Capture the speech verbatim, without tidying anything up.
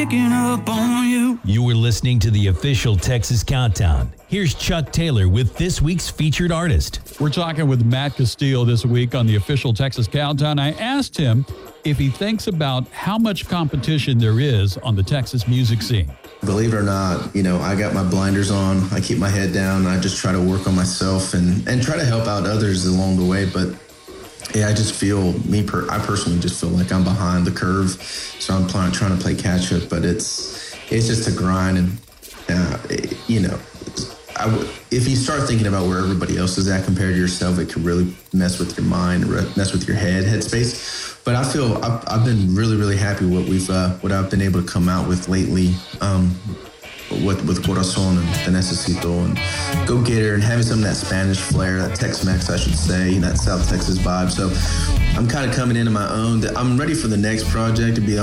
picking up on you. You were listening to the official Texas Countdown. Here's Chuck Taylor with this week's featured artist. We're talking with Matt Castillo this week on the official Texas Countdown. I asked him if he thinks about how much competition there is on the Texas music scene. Believe it or not, you know, I got my blinders on. I keep my head down. I just try to work on myself and, and try to help out others along the way. But yeah, I just feel, me, per, I personally just feel like I'm behind the curve. So I'm pl- trying to play catch up, but it's it's just a grind. And, uh, it, you know, I w- if you start thinking about where everybody else is at compared to yourself, it could really mess with your mind, mess with your head, headspace. But I feel I've, I've been really, really happy what we've, uh, what I've been able to come out with lately, um, with with Corazon and Te Necesito and Go Getter and having some of that Spanish flair, that Tex-Mex, I should say, that South Texas vibe. So I'm kind of coming into my own. I'm ready for the next project, to be